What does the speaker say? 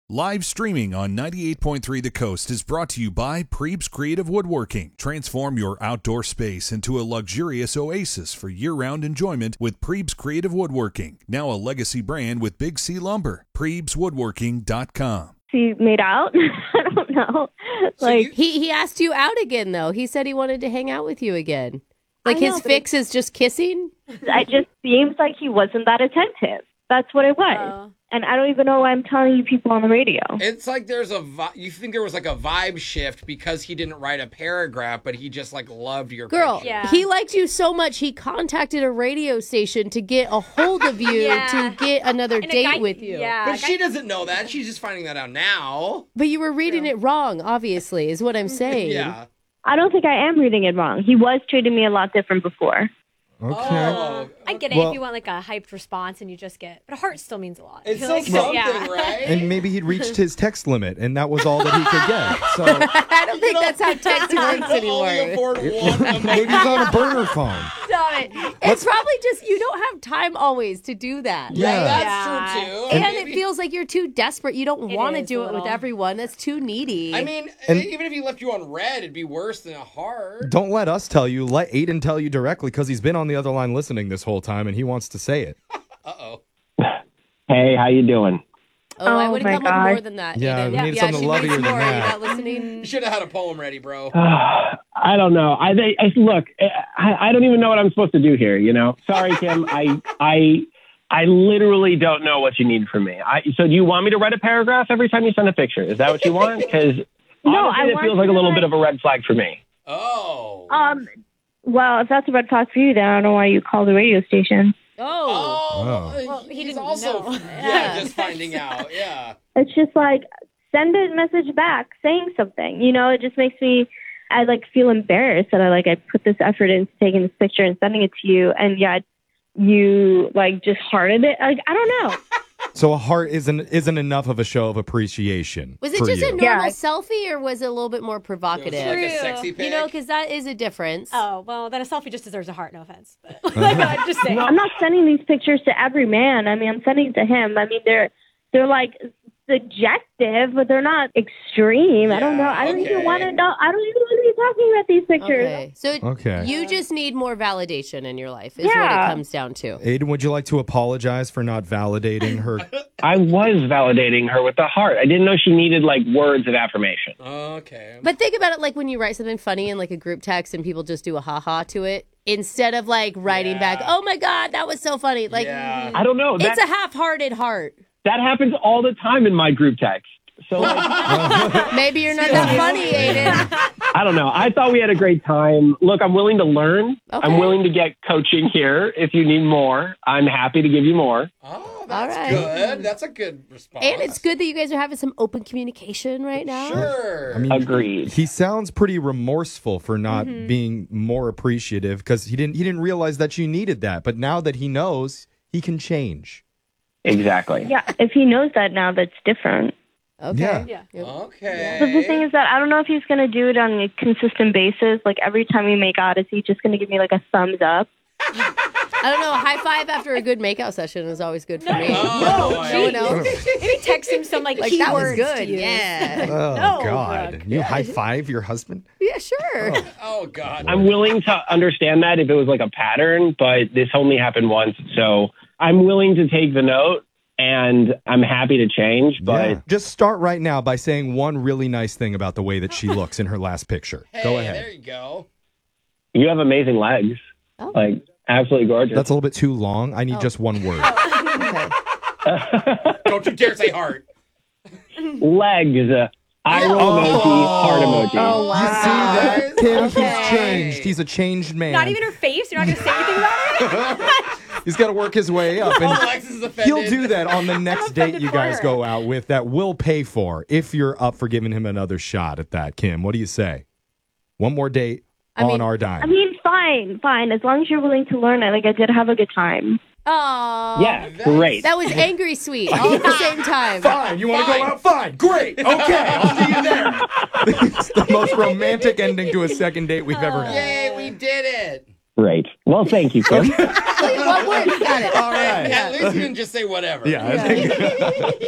Live streaming on 98.3 The Coast is brought to you by Preeb's Creative Woodworking. Transform your outdoor space into a luxurious oasis for year-round enjoyment with Preeb's Creative Woodworking. Now a legacy brand with Big C Lumber. PreebsWoodworking.com. He made out. I don't know. He asked you out again, though. He said he wanted to hang out with you again. His fix is just kissing? It just seems like he wasn't that attentive. That's what it was. And I don't even know why I'm telling you people on the radio. It's like there's you think there was like a vibe shift because he didn't write a paragraph, but he just like loved your girl. picture. Yeah. He liked you so much he contacted a radio station to get a hold of you to get another date with you. Yeah, but she doesn't know that. She's just finding that out now. But you were reading it wrong, obviously, is what I'm saying. Yeah. I don't think I am reading it wrong. He was treating me a lot different before. Okay. I get it if you want like a hyped response and you just get, but a heart still means a lot. It's still something, right? And maybe he'd reached his text limit, and that was all that he could get. So I don't think that's how text works anymore. maybe he's on a burner phone. Stop it. It's probably just you don't have time always to do that. Yeah. That's true, too. And it feels like you're too desperate. You don't want to do it with everyone. That's too needy. I mean, even if he left you on red, it'd be worse than a heart. Don't let us tell you. Let Aiden tell you directly, because he's been on the other line listening this whole time, and he wants to say it. Uh-oh. Hey, how you doing? I would have come up more than that. Yeah, Aiden. we need something lovelier than Are you that. not listening? You should have had a poem ready, bro. I don't know. Look. I don't even know what I'm supposed to do here. You know. Sorry, Kim. I literally don't know what you need from me. So do you want me to write a paragraph every time you send a picture? Is that what you want? Because honestly, it feels like a little bit of a red flag for me. Oh. Well, if that's a red flag for you, then I don't know why you call the radio station. Well, he's also just finding out. Yeah. It's just like, send a message back saying something. You know, it just makes me, I feel embarrassed that I put this effort into taking this picture and sending it to you, and yet you just hearted it. I don't know. So a heart isn't enough of a show of appreciation. Was it just a normal selfie, or was it a little bit more provocative? Like a sexy pic? You know, because that is a difference. Oh, well, then a selfie just deserves a heart. No offense. But, I'm just saying. I'm not sending these pictures to every man. I mean, I'm sending it to him. I mean, they're subjective, but they're not extreme. I don't know. I don't even want to know. I don't even want to be talking about these pictures. Okay. So you just need more validation in your life is what it comes down to. Aiden, would you like to apologize for not validating her? I was validating her with the heart. I didn't know she needed words of affirmation. Okay. But think about it when you write something funny in a group text and people just do a ha-ha to it instead of writing back, oh my God, that was so funny. I don't know. It's a half-hearted heart. That happens all the time in my group text. So maybe you're not that funny, Aiden. I don't know. I thought we had a great time. Look, I'm willing to learn. Okay. I'm willing to get coaching here if you need more. I'm happy to give you more. Oh, that's good. That's a good response. And it's good that you guys are having some open communication right now. Sure. I mean, agreed. He sounds pretty remorseful for not being more appreciative because he didn't realize that you needed that. But now that he knows, he can change. Exactly. Yeah, if he knows that now, that's different. Okay. Yeah. Okay. But the thing is that I don't know if he's going to do it on a consistent basis. Every time we make out, is he just going to give me a thumbs up? I don't know. A high five after a good makeout session is always good for me. No. Maybe text him some keywords. That was good. To use. Yeah. Oh, God. Brooke. You high five your husband? Yeah, sure. Oh, God. I'm willing to understand that if it was a pattern, but this only happened once. So I'm willing to take the note. And I'm happy to change, but... Just start right now by saying one really nice thing about the way that she looks in her last picture. Hey, go ahead. There you go. You have amazing legs. Oh. Absolutely gorgeous. That's a little bit too long. I need just one word. Don't you dare say heart. Legs. Eye roll emoji, heart emoji. Oh, wow. You see that? Kim, he's changed. He's a changed man. Not even her face? You're not going to say anything about it? He's got to work his way up. And Alexis is offended. he'll do that on the next date you guys go out with that we'll pay for if you're up for giving him another shot at that, Kim. What do you say? One more date on our dime. I mean, fine. As long as you're willing to learn it. I did have a good time. Aww. Yeah, great. That was angry sweet all at the same time. Fine. You want to go out? Fine. Great. Okay. I'll see you there. It's the most romantic ending to a second date we've ever had. Yay, we did it. Great. Well, thank you, Kim. One word, you got it. All right. At least you didn't just say whatever. Yeah. I think